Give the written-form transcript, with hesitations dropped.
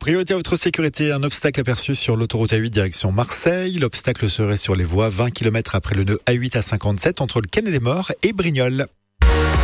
Priorité à votre sécurité, un obstacle aperçu sur l'autoroute A8 direction Marseille. L'obstacle serait sur les voies 20 km après le nœud A8 à 57 entre le Quai des Morts et Brignoles.